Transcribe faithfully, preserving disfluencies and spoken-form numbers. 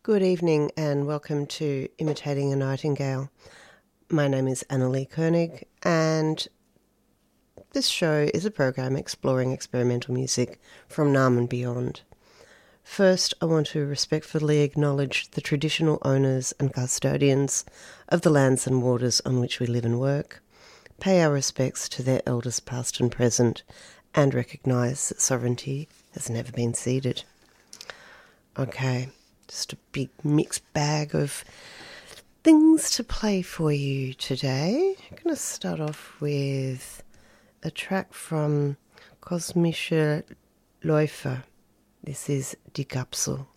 Good evening and welcome to Imitating a Nightingale. My name is Annalie Koenig and this show is a program exploring experimental music from Naarm and beyond. First, I want to respectfully acknowledge the traditional owners and custodians of the lands and waters on which we live and work, pay our respects to their elders past and present, and recognise that sovereignty has never been ceded. Okay, just a big mixed bag of things to play for you today. I'm going to start off with a track from Kosmische Läufer. This is Die Kapsel.